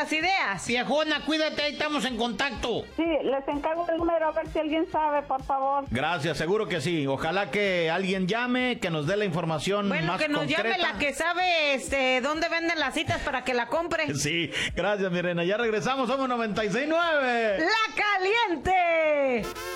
las ideas. Viejona, cuídate, ahí estamos en contacto. Sí, les encargo el número a ver si alguien sabe, por favor. Gracias, seguro que sí. Ojalá que alguien llame, que nos dé la información Bueno, más que nos concreta. llame la que sabe dónde venden las citas para que la compre. Sí, gracias, mi reina. Ya regresamos, somos 96.9. ¡La Caliente!